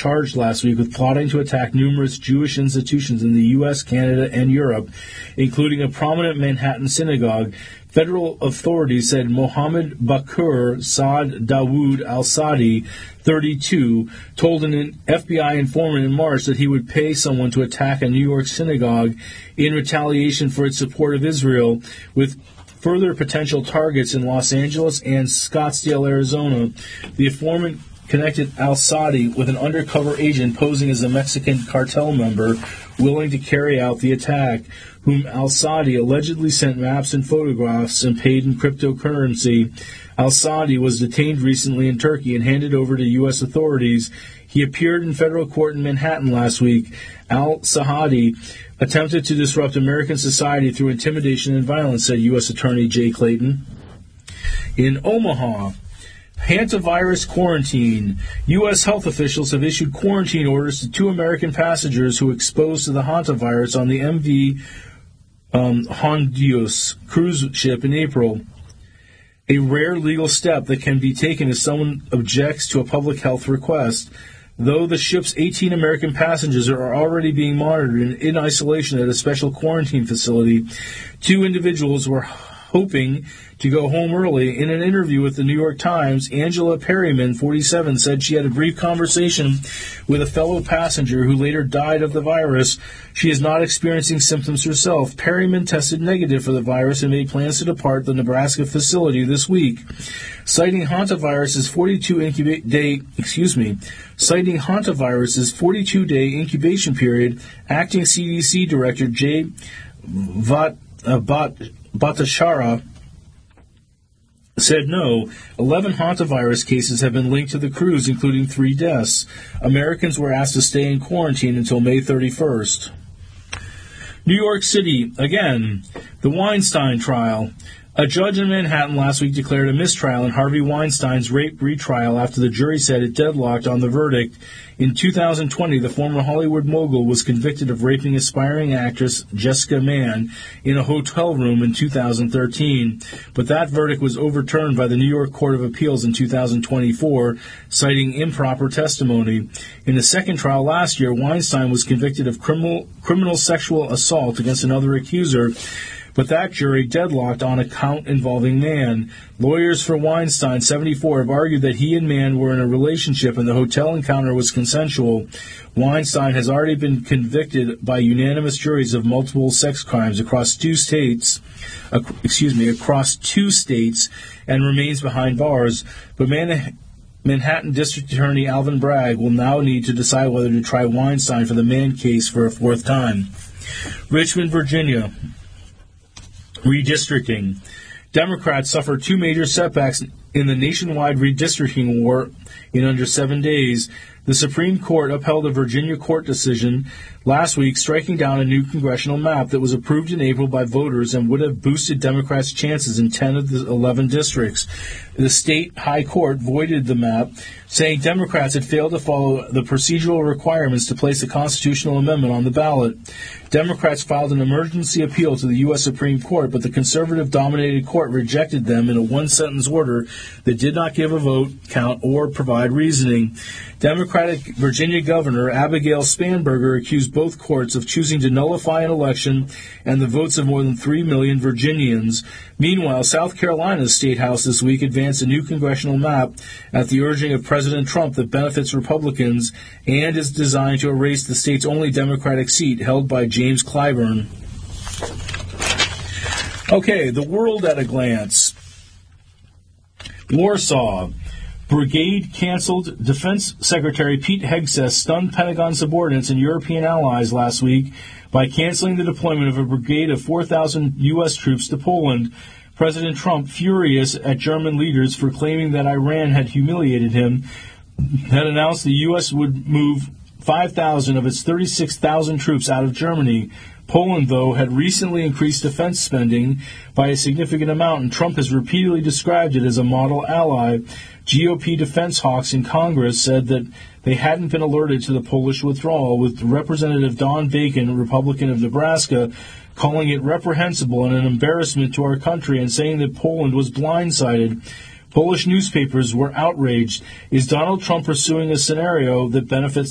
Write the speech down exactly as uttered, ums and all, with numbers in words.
charged last week with plotting to attack numerous Jewish institutions in the U S, Canada, and Europe, including a prominent Manhattan synagogue. Federal authorities said Mohammed Bakur Saad Dawood al-Sadi, thirty-two, told an F B I informant in March that he would pay someone to attack a New York synagogue in retaliation for its support of Israel, with further potential targets in Los Angeles and Scottsdale, Arizona. The informant connected al-Sadi with an undercover agent posing as a Mexican cartel member willing to carry out the attack, whom al-Sadi allegedly sent maps and photographs and paid in cryptocurrency. Al-Sadi was detained recently in Turkey and handed over to U S authorities. He appeared in federal court in Manhattan last week. Al-Sadi attempted to disrupt American society through intimidation and violence, said U S Attorney Jay Clayton. In Omaha, hantavirus quarantine. U S health officials have issued quarantine orders to two American passengers who were exposed to the hantavirus on the M V um, Hondios cruise ship in April. A rare legal step that can be taken if someone objects to a public health request. Though the ship's eighteen American passengers are already being monitored in, in isolation at a special quarantine facility, two individuals were hoping to go home early. In an interview with the New York Times, Angela Perryman, forty-seven, said she had a brief conversation with a fellow passenger who later died of the virus. She is not experiencing symptoms herself. Perryman tested negative for the virus and made plans to depart the Nebraska facility this week. Citing hantavirus's forty-two incuba- day, excuse me, citing hantavirus's forty-two day incubation period, acting C D C Director Jay Vat, uh, Bat, Bhattacharya said no. Eleven hantavirus cases have been linked to the cruise, including three deaths. Americans were asked to stay in quarantine until May thirty-first. New York City, again, the Weinstein trial. A judge in Manhattan last week declared a mistrial in Harvey Weinstein's rape retrial after the jury said it deadlocked on the verdict. In two thousand twenty, the former Hollywood mogul was convicted of raping aspiring actress Jessica Mann in a hotel room in two thousand thirteen. But that verdict was overturned by the New York Court of Appeals in two thousand twenty-four, citing improper testimony. In the second trial last year, Weinstein was convicted of criminal, criminal sexual assault against another accuser, but that jury deadlocked on a count involving Mann. Lawyers for Weinstein, seventy-four, have argued that he and Mann were in a relationship and the hotel encounter was consensual. Weinstein has already been convicted by unanimous juries of multiple sex crimes across two states, uh, excuse me, across two states, and remains behind bars. But Man- Manhattan District Attorney Alvin Bragg will now need to decide whether to try Weinstein for the Mann case for a fourth time. Richmond, Virginia. Redistricting. Democrats suffer two major setbacks in the nationwide redistricting war in under seven days. The Supreme Court upheld a Virginia court decision last week, striking down a new congressional map that was approved in April by voters and would have boosted Democrats' chances in ten of the eleven districts. The state high court voided the map, saying Democrats had failed to follow the procedural requirements to place a constitutional amendment on the ballot. Democrats filed an emergency appeal to the U S Supreme Court, but the conservative-dominated court rejected them in a one-sentence order that did not give a vote count or provide reasoning. Democratic Virginia Governor Abigail Spanberger accused both courts of choosing to nullify an election and the votes of more than three million Virginians. Meanwhile, South Carolina's State House this week advanced a new congressional map at the urging of President Trump that benefits Republicans and is designed to erase the state's only Democratic seat, held by James Clyburn. Okay, the world at a glance. Warsaw. Brigade canceled. Defense Secretary Pete Hegseth stunned Pentagon subordinates and European allies last week by canceling the deployment of a brigade of four thousand U S troops to Poland. President Trump, furious at German leaders for claiming that Iran had humiliated him, had announced the U S would move five thousand of its thirty-six thousand troops out of Germany. Poland, though, had recently increased defense spending by a significant amount, and Trump has repeatedly described it as a model ally. G O P defense hawks in Congress said that they hadn't been alerted to the Polish withdrawal, with Representative Don Bacon, Republican of Nebraska, calling it reprehensible and an embarrassment to our country and saying that Poland was blindsided. Polish newspapers were outraged. Is Donald Trump pursuing a scenario that benefits